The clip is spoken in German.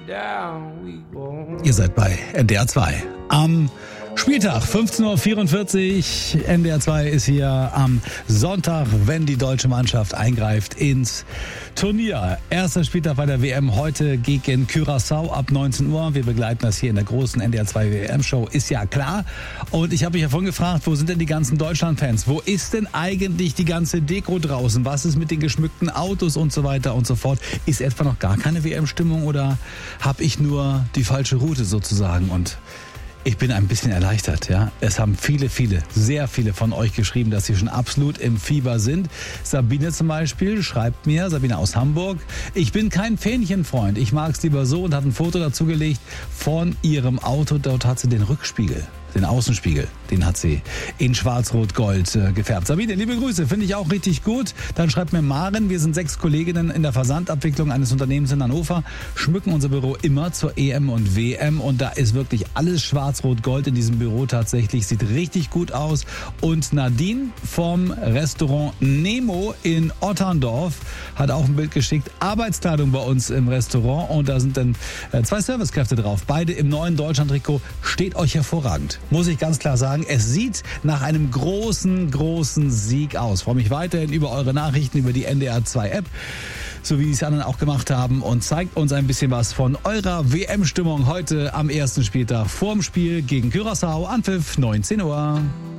Ihr seid bei NDR 2. Am Spieltag 15.44 Uhr. NDR 2 ist hier am Sonntag, wenn die deutsche Mannschaft eingreift ins Turnier. Erster Spieltag bei der WM heute gegen Curaçao ab 19 Uhr. Wir begleiten das hier in der großen NDR 2 WM-Show, ist ja klar. Und ich habe mich ja vorhin gefragt, wo sind denn die ganzen Deutschland-Fans? Wo ist denn eigentlich die ganze Deko draußen? Was ist mit den geschmückten Autos und so weiter und so fort? Ist etwa noch gar keine WM-Stimmung oder habe ich nur die falsche Route sozusagen? Und ich bin ein bisschen erleichtert, ja. Es haben sehr viele von euch geschrieben, dass sie schon absolut im Fieber sind. Sabine zum Beispiel schreibt mir, Sabine aus Hamburg, ich bin kein Fähnchenfreund, ich mag es lieber so, und hat ein Foto dazu gelegt von ihrem Auto. Dort hat sie den Rückspiegel, den Außenspiegel, den hat sie in schwarz-rot-gold gefärbt. Sabine, liebe Grüße, finde ich auch richtig gut. Dann schreibt mir Maren, wir sind 6 Kolleginnen in der Versandabwicklung eines Unternehmens in Hannover, schmücken unser Büro immer zur EM und WM und da ist wirklich alles schwarz-rot-gold in diesem Büro tatsächlich, sieht richtig gut aus. Und Nadine vom Restaurant Nemo in Otterndorf hat auch ein Bild geschickt, Arbeitskleidung bei uns im Restaurant und da sind dann 2 Servicekräfte drauf, beide im neuen Deutschland-Trikot, steht euch hervorragend. Muss ich ganz klar sagen, es sieht nach einem großen Sieg aus. Ich freue mich weiterhin über eure Nachrichten, über die NDR 2 App, so wie es die anderen auch gemacht haben, und zeigt uns ein bisschen was von eurer WM-Stimmung heute am ersten Spieltag vorm Spiel gegen Curaçao, Anpfiff 19 Uhr.